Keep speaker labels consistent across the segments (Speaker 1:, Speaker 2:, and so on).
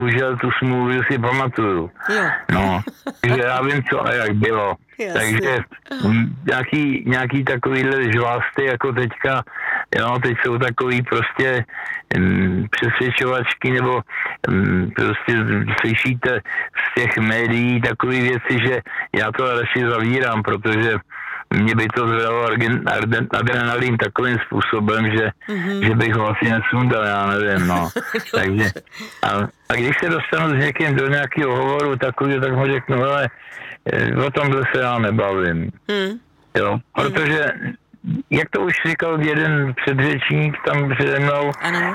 Speaker 1: bohužel tu smůlu si pamatuju.
Speaker 2: Jo.
Speaker 1: No, takže já vím, co a jak bylo.
Speaker 2: Jasně.
Speaker 1: Takže nějaký takovýhle žvásty, jako teďka, jo, teď jsou takový prostě přesvědčovačky, nebo prostě slyšíte z těch médií takové věci, že já to radši zavírám, protože mě by to zvedalo adrenalin takovým způsobem, že bych ho asi nesundal, já nevím, no. Takže, a když se dostanu s někým do nějakého hovoru takového, tak mu řeknu, ale o tomhle se já nebavím. Jo, protože, jak to už říkal jeden předřečník tam přede mnou,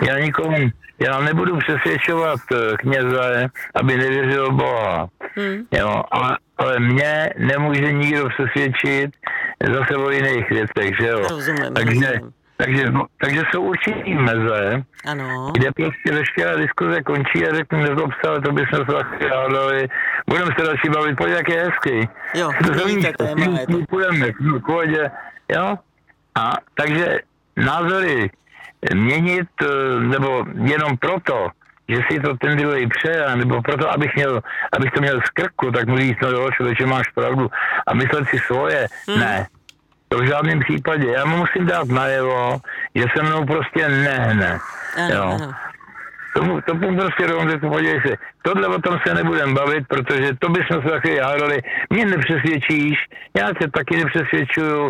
Speaker 1: já nebudu přesvědčovat kněze, aby nevěřil Boha. Jo, ale mě nemůže nikdo přesvědčit zase o jiných věcech, že jo.
Speaker 2: Rozumím.
Speaker 1: Takže jsou určitý meze,
Speaker 2: ano.
Speaker 1: Kde prostě veškerá diskuze končí a řeknu, nezlobce, to bychom se taky hádali. Budeme se další bavit, pojď, jak je hezký.
Speaker 2: Jo, to téma je to.
Speaker 1: Půjdeme v pohodě, jo. A takže názory měnit, nebo jenom proto, že si to ten druhý přeje, nebo proto, abych to měl z krku, tak mu říct, no jo, člověče, máš pravdu, a myslet si svoje, ne. To v žádném případě. Já mu musím dát najevo, že se mnou prostě nehne.
Speaker 2: Ano.
Speaker 1: To prostě rovnou, podívej se, tohle o tom se nebudem bavit, protože to bychom se taky hádali. Mě nepřesvědčíš, já tě taky nepřesvědčuju,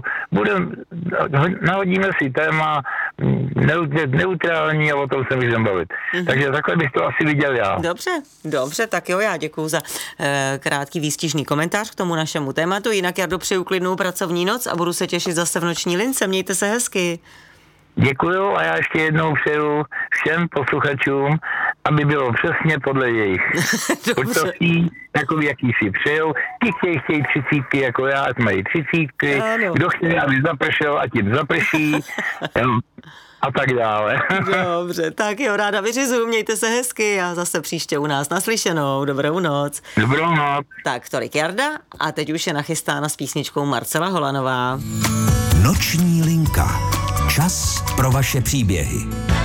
Speaker 1: nahodíme si téma neutrální a o tom se můžeme bavit. Takže takhle bych to asi viděl já.
Speaker 2: Dobře, tak jo, já děkuju za krátký výstižný komentář k tomu našemu tématu. Jinak já dopřeju klidnou pracovní noc a budu se těšit zase v noční lince. Mějte se hezky.
Speaker 1: Děkuju a já ještě jednou přeju všem posluchačům, aby bylo přesně podle jejich počasí, takový, jaký si přejou. Ti chtějí 30, jako já, ať mají 30. Kdo chce, aby zapršel, ať jim zaprší. A tak dále.
Speaker 2: Dobře, tak jo, ráda vyřizuju, mějte se hezky a zase příště u nás naslyšenou. Dobrou noc.
Speaker 1: Dobrou noc.
Speaker 2: Tak, tolik Jarda a teď už je nachystána s písničkou Marcela Holanová.
Speaker 3: Noční linka. Čas pro vaše příběhy.